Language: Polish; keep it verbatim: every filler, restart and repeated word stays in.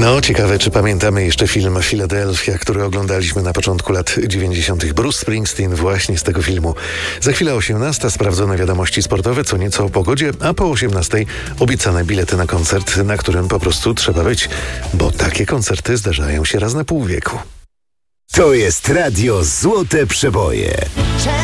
No, ciekawe, czy pamiętamy jeszcze film Philadelphia, który oglądaliśmy na początku lat dziewięćdziesiątych. Bruce Springsteen właśnie z tego filmu. Za chwilę osiemnasta, sprawdzone wiadomości sportowe, co nieco o pogodzie, a po osiemnastej obiecane bilety na koncert, na którym po prostu trzeba być, bo takie koncerty zdarzają się raz na pół wieku. To jest Radio Złote Przeboje.